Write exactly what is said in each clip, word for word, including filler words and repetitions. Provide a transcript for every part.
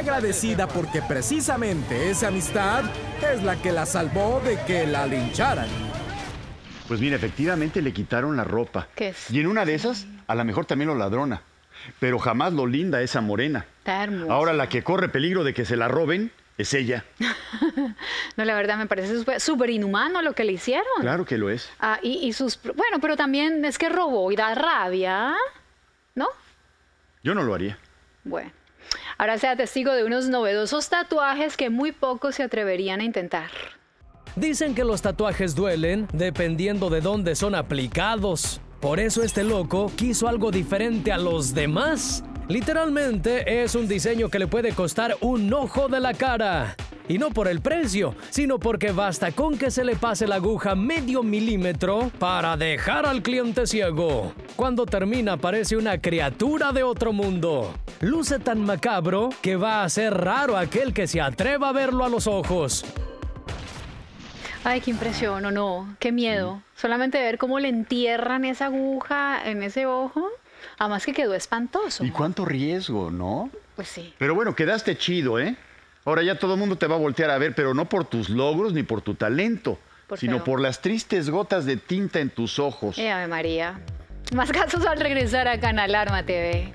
agradecida porque precisamente esa amistad es la que la salvó de que la lincharan. Pues mira, efectivamente le quitaron la ropa. ¿Qué es? Y en una de esas, a lo mejor también lo ladrona. Pero jamás lo linda esa morena. Está hermosa. Ahora la que corre peligro de que se la roben es ella. No, la verdad me parece súper- súper inhumano lo que le hicieron. Claro que lo es. Ah, y, y sus... Bueno, pero también es que robó y da rabia, ¿no? Yo no lo haría. Bueno, ahora sea testigo de unos novedosos tatuajes que muy pocos se atreverían a intentar. Dicen que los tatuajes duelen dependiendo de dónde son aplicados. Por eso este loco quiso algo diferente a los demás. Literalmente es un diseño que le puede costar un ojo de la cara. Y no por el precio, sino porque basta con que se le pase la aguja medio milímetro para dejar al cliente ciego. Cuando termina parece una criatura de otro mundo. Luce tan macabro que va a ser raro aquel que se atreva a verlo a los ojos. Ay, qué impresión, o no, qué miedo. Solamente ver cómo le entierran esa aguja en ese ojo. Además que quedó espantoso. Y cuánto riesgo, ¿no? Pues sí. Pero bueno, quedaste chido, ¿eh? Ahora ya todo el mundo te va a voltear a ver, pero no por tus logros ni por tu talento, Por sino feo. por las tristes gotas de tinta en tus ojos. Eh, Ave María. Más casos al regresar acá en Alarma T V.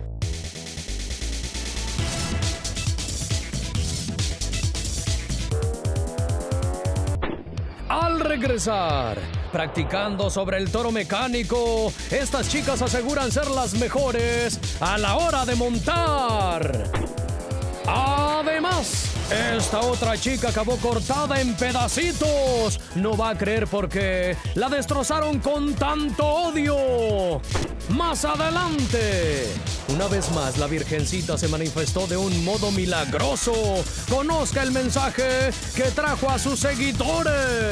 Al regresar, practicando sobre el toro mecánico, estas chicas aseguran ser las mejores a la hora de montar. Además, esta otra chica acabó cortada en pedacitos. No va a creer por qué la destrozaron con tanto odio. Más adelante, una vez más la Virgencita se manifestó de un modo milagroso. Conozca el mensaje que trajo a sus seguidores.